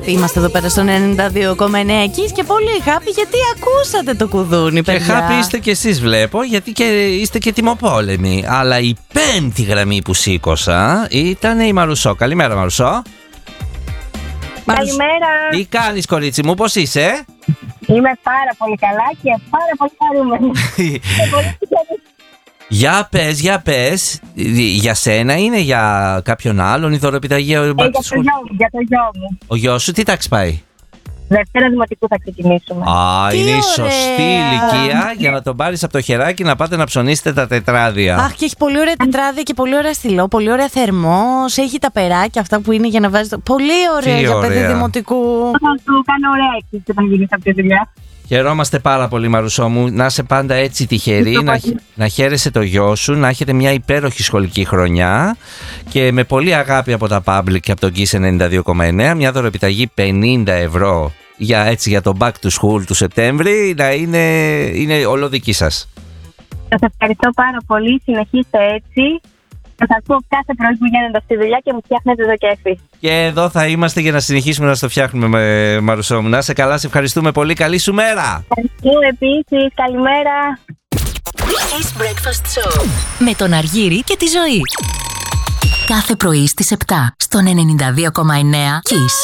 Είμαστε εδώ πέρα στο 92,9 εκεί και πολύ happy γιατί ακούσατε το κουδούνι, παιδιά. Και happy είστε κι εσείς, βλέπω, γιατί και είστε και τιμοπόλεμοι. Αλλά η πέμπτη γραμμή που σήκωσα ήταν η Μαρουσό. Καλημέρα, Μαρουσό. Καλημέρα. Τι κάνεις, κορίτσι μου, πώς είσαι? Είμαι πάρα πολύ καλά και πάρα πολύ χαρούμενη. Για πες, για σένα είναι για κάποιον άλλον η δωροπιταγή? Για το γιο μου. Ο γιος σου τι τάξη πάει? Δευτέρα δημοτικού θα ξεκινήσουμε. Α, είναι η ωραία. σωστή ηλικία για να τον πάρεις από το χεράκι να πάτε να ψωνίσετε τα τετράδια. Αχ, και έχει πολύ ωραία τετράδια και πολύ ωραία στυλό, πολύ ωραία θερμός. Έχει τα περάκια αυτά που είναι για να βάζει. Πολύ ωραία Τι για ωραία. παιδί δημοτικού. Θα του κάνω ωραία έκπληξη όταν γίνει από τη δουλειά. Χαιρόμαστε πάρα πολύ, Μαρουσό μου. Να είσαι πάντα έτσι τυχερή, να χαίρεσαι το γιο σου, να έχετε μια υπέροχη σχολική χρονιά και με πολύ αγάπη από τα Public και από τον Kiss 92,9 μια δωρεπιταγή 50 ευρώ για το Back to School του Σεπτέμβρη να είναι ολοδική σας. Σας ευχαριστώ πάρα πολύ, συνεχίστε έτσι. Σας ακούω κάθε πρωί που γίνετε στη δουλειά και μου φτιάχνετε το κέφι. Και εδώ θα είμαστε για να συνεχίσουμε να στο φτιάχνουμε, Μαρουσό μου. Να είσαι καλά, σε ευχαριστούμε πολύ. Καλή σου μέρα. Ευχαριστώ επίσης, καλημέρα. Kiss Breakfast Show με τον Αργύρη και τη Ζωή. Κάθε πρωί στις 7 στον 92,9 Kiss.